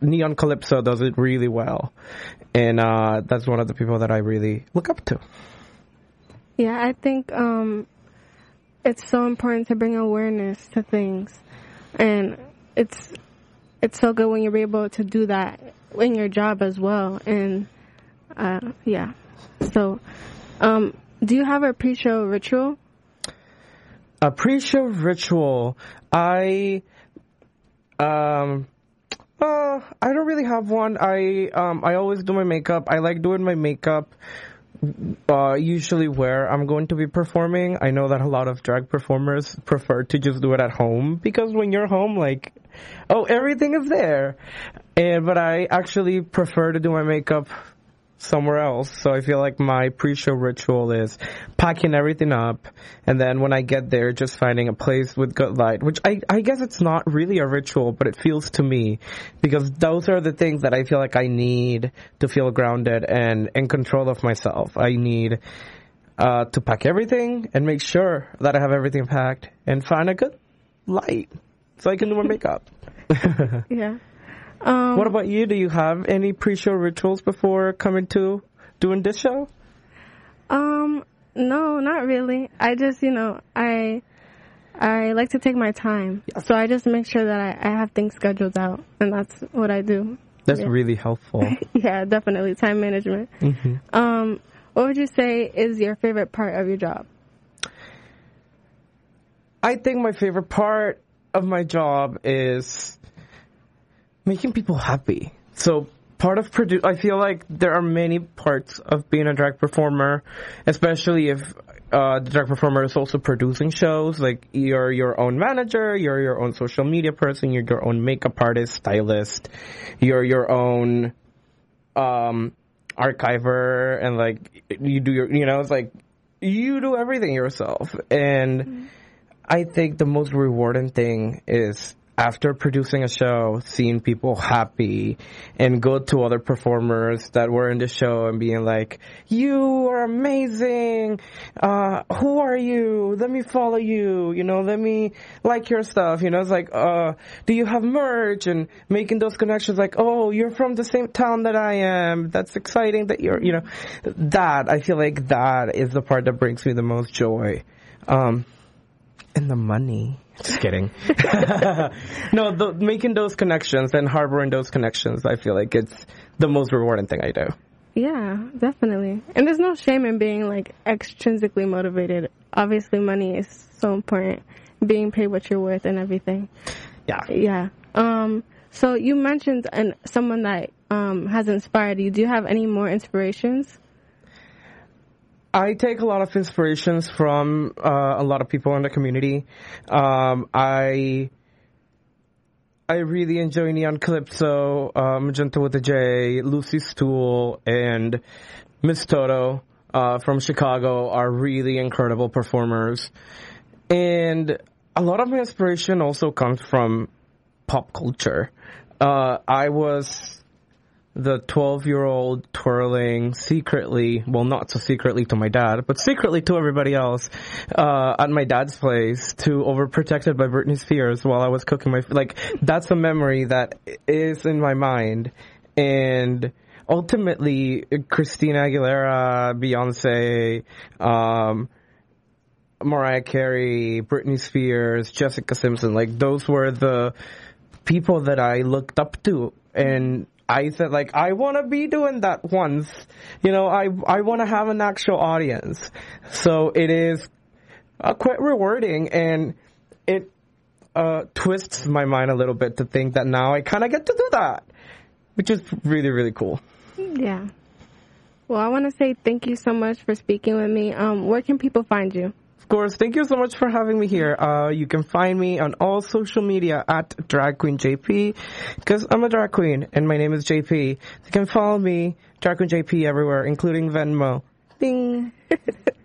Neon Calypso does it really well. And that's one of the people that I really look up to. Yeah, I think it's so important to bring awareness to things. And it's so good when you're able to do that in your job as well. And, yeah. So, do you have a pre-show ritual? A pre-show ritual. I don't really have one. I always do my makeup. I like doing my makeup usually where I'm going to be performing. I know that a lot of drag performers prefer to just do it at home because when you're home, like, oh, everything is there. But I actually prefer to do my makeup somewhere else. So I feel like my pre-show ritual is packing everything up, and then when I get there, just finding a place with good light, which I guess it's not really a ritual, but it feels to me, because those are the things that I feel like I need to feel grounded and in control of myself. I need to pack everything and make sure that I have everything packed and find a good light so I can do my makeup. Yeah. What about you? Do you have any pre-show rituals before coming to doing this show? No, not really. I just, I like to take my time. Yeah. So I just make sure that I have things scheduled out, and that's what I do. That's really helpful. Yeah, definitely. Time management. Mm-hmm. What would you say is your favorite part of your job? I think my favorite part of my job is making people happy. So part of I feel like there are many parts of being a drag performer, especially if the drag performer is also producing shows. Like, you're your own manager, you're your own social media person, you're your own makeup artist, stylist, you're your own archiver, and like you do it's like you do everything yourself. And I think the most rewarding thing is, after producing a show, seeing people happy and go to other performers that were in the show and being like, you are amazing. Who are you? Let me follow you. Let me like your stuff. It's like, do you have merch? And making those connections like, oh, you're from the same town that I am. That's exciting that you're, that, I feel like that is the part that brings me the most joy. And the money. Just kidding. No, making those connections and harboring those connections, I feel like it's the most rewarding thing I do. Yeah, definitely. And there's no shame in being, like, extrinsically motivated. Obviously, money is so important. Being paid what you're worth and everything. Yeah. Yeah. So you mentioned someone that has inspired you. Do you have any more inspirations? I take a lot of inspirations from a lot of people in the community. I really enjoy Neon Calypso, Magenta with a J, Lucy Stool, and Miss Toto from Chicago are really incredible performers. And a lot of my inspiration also comes from pop culture. I was the 12-year-old twirling secretly, well, not so secretly to my dad, but secretly to everybody else, at my dad's place, to Overprotected by Britney Spears while I was cooking that's a memory that is in my mind. And ultimately, Christina Aguilera, Beyonce, Mariah Carey, Britney Spears, Jessica Simpson, those were the people that I looked up to. And I said, I want to be doing that once. I want to have an actual audience. So it is quite rewarding, and it twists my mind a little bit to think that now I kind of get to do that, which is really, really cool. Yeah. Well, I want to say thank you so much for speaking with me. Where can people find you? Of course, thank you so much for having me here. You can find me on all social media at Drag Queen JP, because I'm a drag queen and my name is JP. You can follow me, Drag Queen JP, everywhere, including Venmo. Ding!